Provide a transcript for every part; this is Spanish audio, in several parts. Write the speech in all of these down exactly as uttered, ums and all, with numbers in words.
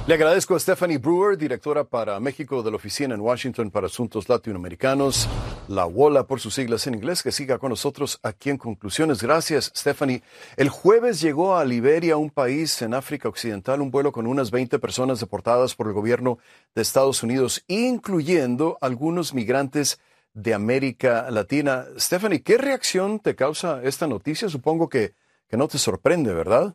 Le agradezco a Stephanie Brewer, directora para México de la Oficina en Washington para Asuntos Latinoamericanos, la WOLA por sus siglas en inglés, que siga con nosotros aquí en Conclusiones. Gracias, Stephanie. El jueves llegó a Liberia, un país en África Occidental, un vuelo con unas veinte personas deportadas por el gobierno de Estados Unidos, incluyendo algunos migrantes de América Latina. Stephanie, ¿qué reacción te causa esta noticia? Supongo que, que no te sorprende, ¿verdad?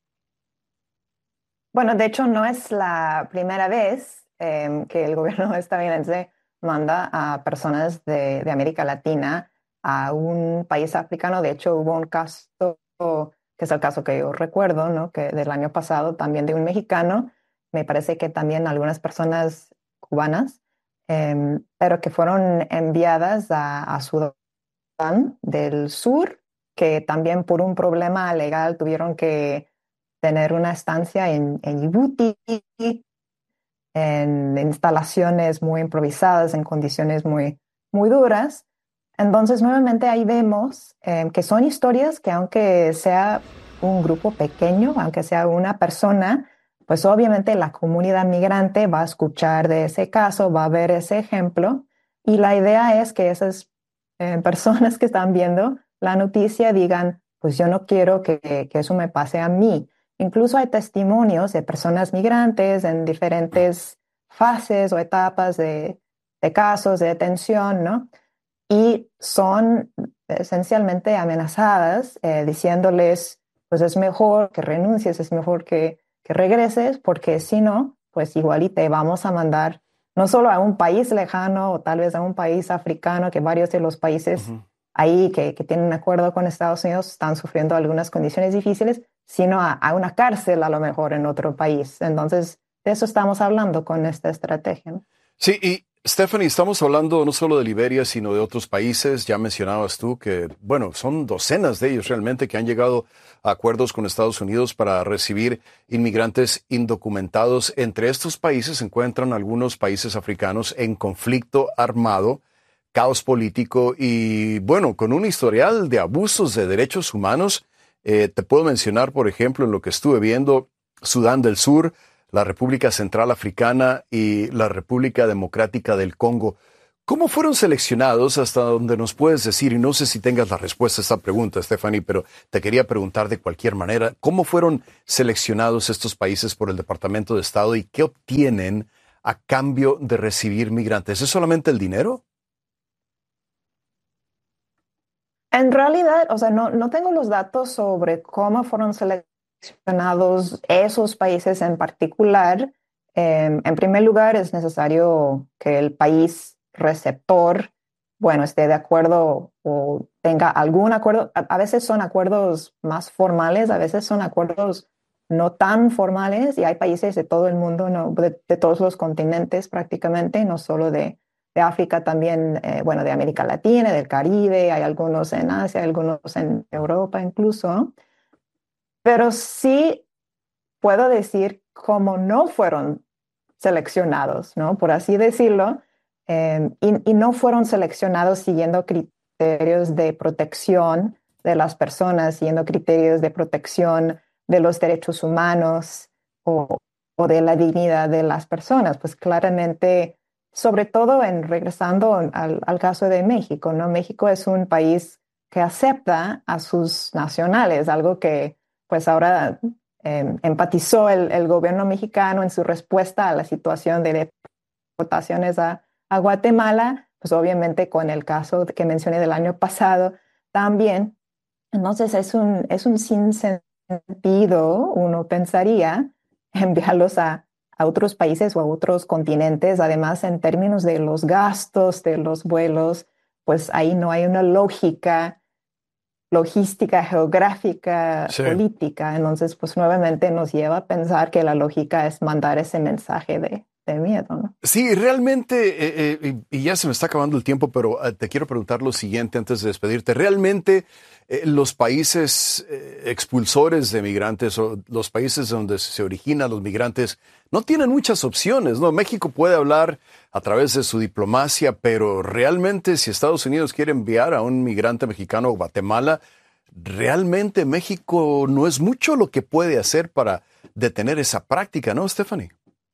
Bueno, de hecho no es la primera vez eh, que el gobierno estadounidense manda a personas de, de América Latina a un país africano. De hecho, hubo un caso, que es el caso que yo recuerdo, ¿no? Que del año pasado, también de un mexicano, me parece que también algunas personas cubanas, eh, pero que fueron enviadas a, a Sudán del Sur, que también por un problema legal tuvieron que tener una estancia en, en Djibouti, en instalaciones muy improvisadas, en condiciones muy, muy duras. Entonces, nuevamente ahí vemos eh, que son historias que aunque sea un grupo pequeño, aunque sea una persona, pues obviamente la comunidad migrante va a escuchar de ese caso, va a ver ese ejemplo, y la idea es que esas eh, personas que están viendo la noticia digan, pues yo no quiero que, que eso me pase a mí. Incluso hay testimonios de personas migrantes en diferentes fases o etapas de, de casos de detención, ¿no? Y son esencialmente amenazadas, eh, diciéndoles, pues es mejor que renuncies, es mejor que, que regreses, porque si no, pues igual y te vamos a mandar no solo a un país lejano o tal vez a un país africano, que varios de los países Uh-huh. ahí que, que tienen un acuerdo con Estados Unidos están sufriendo algunas condiciones difíciles, sino a, a una cárcel a lo mejor en otro país. Entonces, de eso estamos hablando con esta estrategia, ¿no? Sí, y Stephanie, estamos hablando no solo de Liberia, sino de otros países. Ya mencionabas tú que, bueno, son docenas de ellos realmente que han llegado a acuerdos con Estados Unidos para recibir inmigrantes indocumentados. Entre estos países se encuentran algunos países africanos en conflicto armado, caos político y, bueno, con un historial de abusos de derechos humanos. Eh, te puedo mencionar, por ejemplo, en lo que estuve viendo, Sudán del Sur, la República Central Africana y la República Democrática del Congo. ¿Cómo fueron seleccionados hasta donde nos puedes decir? Y no sé si tengas la respuesta a esta pregunta, Stephanie, pero te quería preguntar de cualquier manera, ¿cómo fueron seleccionados estos países por el Departamento de Estado y qué obtienen a cambio de recibir migrantes? ¿Es solamente el dinero? En realidad, o sea, no, no tengo los datos sobre cómo fueron seleccionados esos países en particular. Eh, en primer lugar, es necesario que el país receptor, bueno, esté de acuerdo o tenga algún acuerdo. A, a veces son acuerdos más formales, a veces son acuerdos no tan formales, y hay países de todo el mundo, no, de, de todos los continentes prácticamente, no solo de de África también, eh, bueno, de América Latina, del Caribe, hay algunos en Asia, hay algunos en Europa incluso, pero sí puedo decir cómo no fueron seleccionados, ¿no? Por así decirlo, eh, y, y no fueron seleccionados siguiendo criterios de protección de las personas, siguiendo criterios de protección de los derechos humanos o, o de la dignidad de las personas, pues claramente, sobre todo en regresando al, al caso de México, ¿no? México es un país que acepta a sus nacionales, algo que pues ahora eh, empatizó el, el gobierno mexicano en su respuesta a la situación de deportaciones a, a Guatemala, pues obviamente con el caso que mencioné del año pasado también. Entonces es un, es un sinsentido, uno pensaría, enviarlos a, a otros países o a otros continentes. Además, en términos de los gastos de los vuelos, pues ahí no hay una lógica logística, geográfica, Sí. política. Entonces, pues nuevamente nos lleva a pensar que la lógica es mandar ese mensaje de, de miedo, ¿no? Sí, realmente, eh, eh, y ya se me está acabando el tiempo, pero eh, te quiero preguntar lo siguiente antes de despedirte. ¿Realmente eh, los países eh, expulsores de migrantes o los países donde se originan los migrantes no tienen muchas opciones, ¿no? México puede hablar a través de su diplomacia, pero realmente si Estados Unidos quiere enviar a un migrante mexicano a Guatemala, realmente México no es mucho lo que puede hacer para detener esa práctica, ¿no, Stephanie?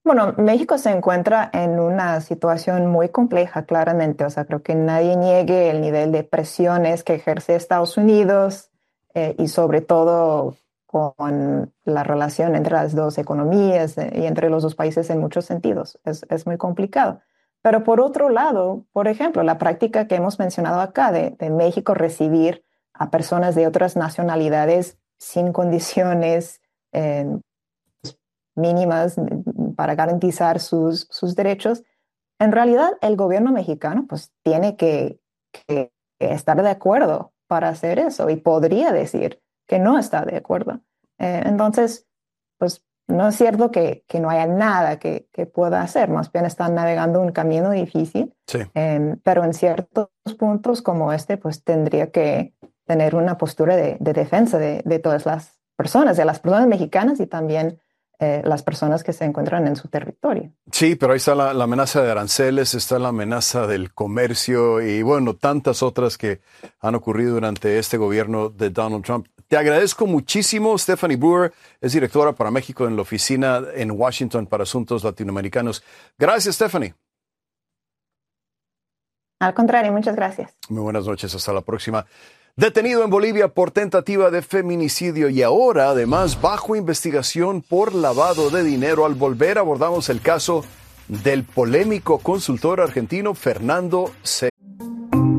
Bueno, México se encuentra en una situación muy compleja, claramente. O sea, creo que nadie niegue el nivel de presiones que ejerce Estados Unidos eh, y sobre todo con la relación entre las dos economías eh, y entre los dos países en muchos sentidos. Es, es muy complicado. Pero por otro lado, por ejemplo, la práctica que hemos mencionado acá de, de México recibir a personas de otras nacionalidades sin condiciones eh, mínimas para garantizar sus, sus derechos, en realidad el gobierno mexicano pues tiene que, que estar de acuerdo para hacer eso y podría decir que no está de acuerdo. Eh, entonces, pues no es cierto que, que no haya nada que, que pueda hacer, más bien están navegando un camino difícil, Sí. eh, pero en ciertos puntos como este, pues tendría que tener una postura de, de defensa de, de todas las personas, de las personas mexicanas y también eh, las personas que se encuentran en su territorio. Sí, pero ahí está la, la amenaza de aranceles, está la amenaza del comercio y bueno, tantas otras que han ocurrido durante este gobierno de Donald Trump. Te agradezco muchísimo. Stephanie Brewer es directora para México en la oficina en Washington para asuntos latinoamericanos. Gracias, Stephanie. Al contrario, muchas gracias. Muy buenas noches, hasta la próxima. Detenido en Bolivia por tentativa de feminicidio y ahora además bajo investigación por lavado de dinero. Al volver abordamos el caso del polémico consultor argentino Fernando C.